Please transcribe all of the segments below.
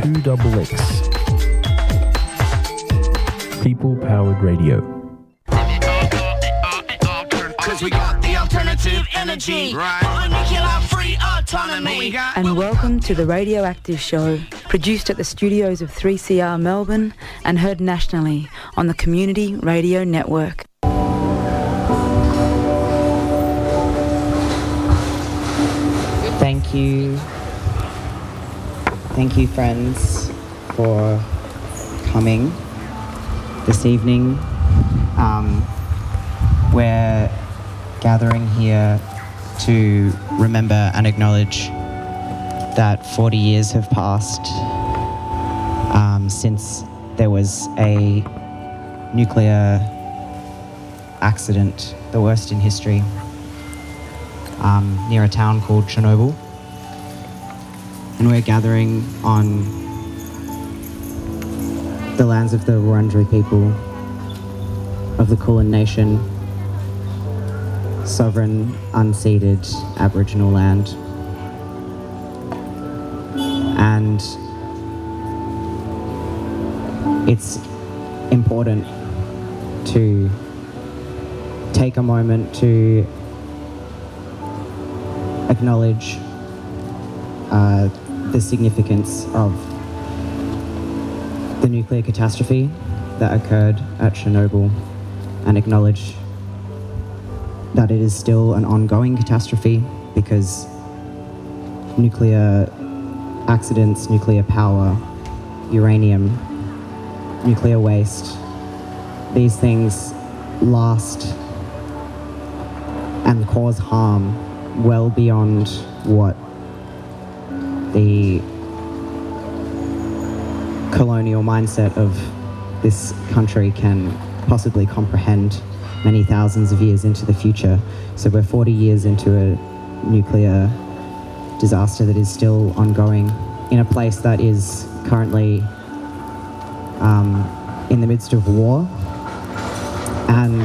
2XX. People-powered radio. Cause we got the alternative energy, right? Nuclear-free autonomy. And welcome to the Radioactive Show, produced at the studios of 3CR Melbourne and heard nationally on the Community Radio Network. Thank you, friends, for coming this evening. We're gathering here to remember and acknowledge that 40 years have passed since there was a nuclear accident, the worst in history, near a town called Chernobyl. And we're gathering on the lands of the Wurundjeri people of the Kulin Nation, sovereign, unceded Aboriginal land. And it's important to take a moment to acknowledge the significance of the nuclear catastrophe that occurred at Chernobyl and acknowledge that it is still an ongoing catastrophe because nuclear accidents, nuclear power, uranium, nuclear waste, these things last and cause harm well beyond what the colonial mindset of this country can possibly comprehend many thousands of years into the future. So we're 40 years into a nuclear disaster that is still ongoing in a place that is currently in the midst of war. And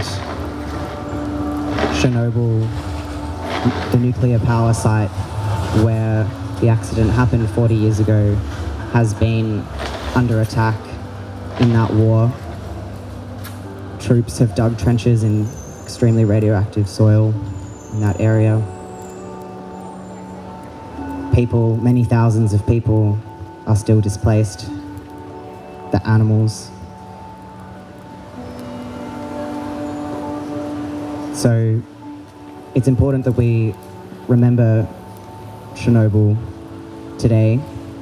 Chernobyl, the nuclear power site where the accident happened 40 years ago, has been under attack in that war. Troops have dug trenches in extremely radioactive soil in that area. People, many thousands of people, are still displaced. The animals. So it's important that we remember Chernobyl today,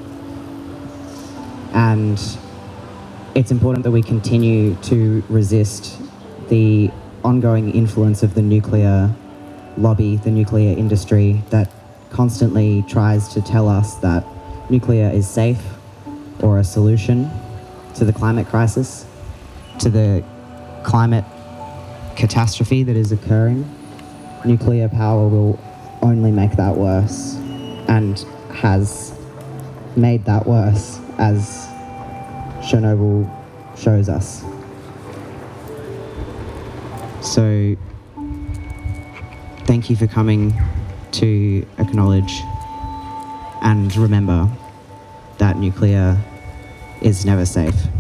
and it's important that we continue to resist the ongoing influence of the nuclear lobby, the nuclear industry that constantly tries to tell us that nuclear is safe or a solution to the climate crisis, to the climate catastrophe that is occurring. Nuclear power will only make that worse and has made that worse, as Chernobyl shows us. So, thank you for coming to acknowledge and remember that nuclear is never safe.